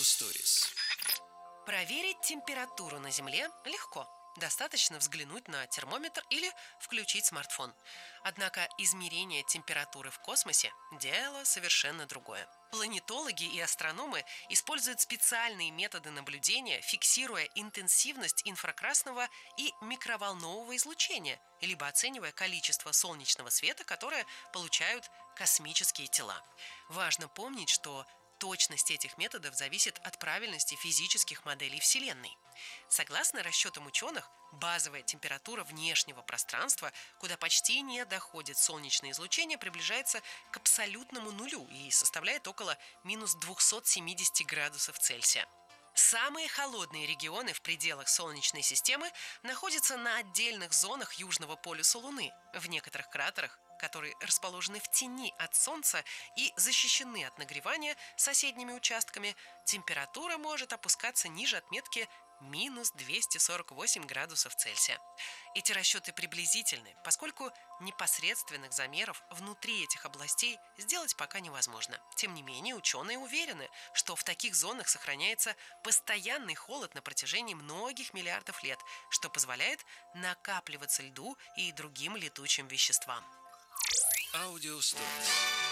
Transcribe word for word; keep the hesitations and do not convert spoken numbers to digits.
Stories. Проверить температуру на Земле легко. Достаточно взглянуть на термометр или включить смартфон. Однако измерение температуры в космосе – дело совершенно другое. Планетологи и астрономы используют специальные методы наблюдения, фиксируя интенсивность инфракрасного и микроволнового излучения, либо оценивая количество солнечного света, которое получают космические тела. Важно помнить, что точность этих методов зависит от правильности физических моделей Вселенной. Согласно расчетам ученых, базовая температура внешнего пространства, куда почти не доходит солнечное излучение, приближается к абсолютному нулю и составляет около минус двухсот семидесяти градусов Цельсия. Самые холодные регионы в пределах Солнечной системы находятся на отдельных зонах южного полюса Луны. В некоторых кратерах, которые расположены в тени от Солнца и защищены от нагревания соседними участками, температура может опускаться ниже отметки минус двести сорок восемь градусов Цельсия. Эти расчеты приблизительны, поскольку непосредственных замеров внутри этих областей сделать пока невозможно. Тем не менее, ученые уверены, что в таких зонах сохраняется постоянный холод на протяжении многих миллиардов лет, что позволяет накапливаться льду и другим летучим веществам. Audio Stories.